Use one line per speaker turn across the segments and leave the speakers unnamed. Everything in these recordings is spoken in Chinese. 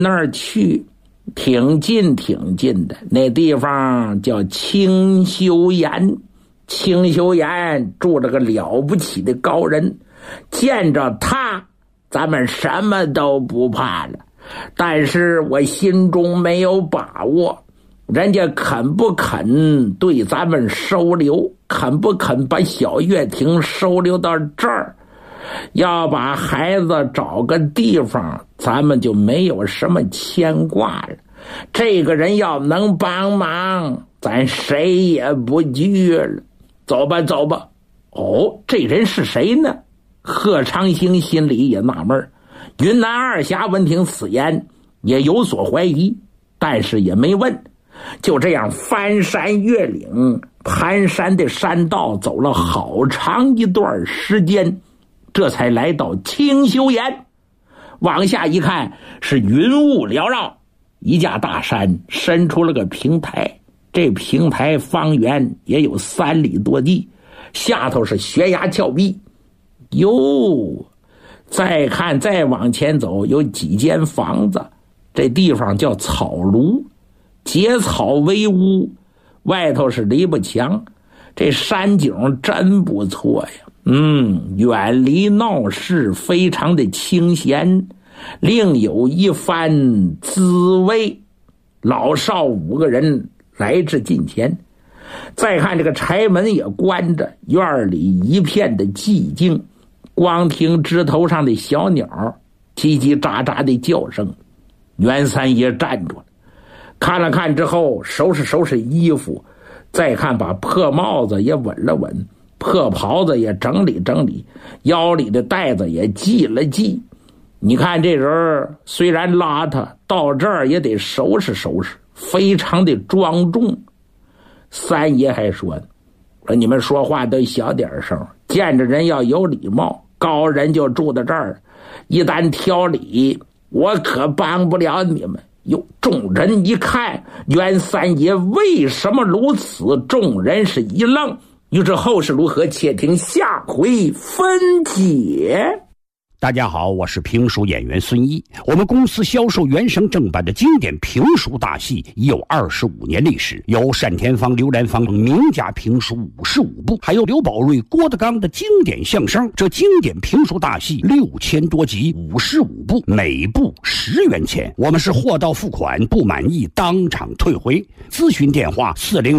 那儿去，挺近的。那地方叫清修岩，清修岩住着个了不起的高人，见着他，咱们什么都不怕了。但是我心中没有把握，人家肯不肯对咱们收留，肯不肯把小月亭收留到这儿。要把孩子找个地方，咱们就没有什么牵挂了。这个人要能帮忙，咱谁也不惧了。走吧。哦，这人是谁呢？贺长兴心里也纳闷。云南二侠闻听此言，也有所怀疑，但是也没问。就这样翻山越岭，盘山的山道走了好长一段时间，这才来到清修岩。往下一看，是云雾缭绕，一架大山伸出了个平台，这平台方圆也有3里多地，下头是悬崖峭壁。哟，再看再往前走，有几间房子，这地方叫草庐，结草为屋，外头是篱笆墙。这山景真不错呀，远离闹市，非常的清闲，另有一番滋味。老少5个人来至近前，再看这个柴门也关着，院里一片的寂静，光听枝头上的小鸟叽叽喳喳的叫声。袁三爷站住了，看了看之后，收拾衣服，再看把破帽子也稳了稳，破袍子也整理整理，腰里的带子也系了系。你看这人虽然邋遢，到这儿也得收拾收拾，非常的庄重。三爷还说你们说话都小点声，见着人要有礼貌，高人就住在这儿，一旦挑理，我可帮不了你们。哟，众人一看袁三爷为什么如此，众人是一愣。欲知后事如何，且听下回分解。
大家好，我是评书演员孙一。我们公司销售原声正版的经典评书大戏已有25年历史，有单田芳、刘兰芳名家评书55部，还有刘宝瑞、郭德纲的经典相声。这经典评书大戏6000多集，55部，每部10元钱。我们是货到付款，不满意当场退回。咨询电话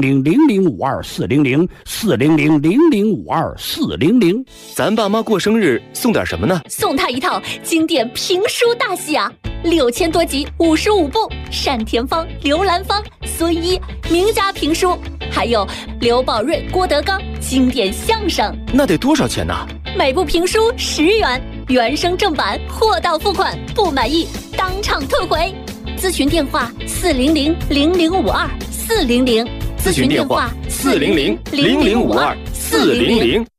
400-0052-400，400-0052-400。
咱爸妈过生日送点什么呢？
送他一套经典评书大戏啊，6000多集，55部，单田芳、刘兰芳、孙一名家评书，还有刘宝瑞、郭德纲经典相声。
那得多少钱呢？
每部评书10元，原声正版，货到付款，不满意当场退回。咨询电话400-0052-400，
咨询电话400-0052-400。